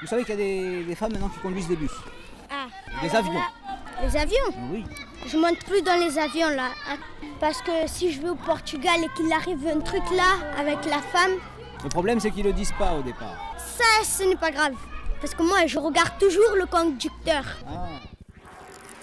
Vous savez qu'il y a des femmes maintenant qui conduisent des bus, Ah, des avions. les avions? Oui. Je monte plus dans les avions là. Parce que si je vais au Portugal et qu'il arrive un truc là avec la femme, Le problème, c'est qu'ils le disent pas au départ. ça ce n'est pas grave. Parce que moi je regarde toujours le conducteur. Ah.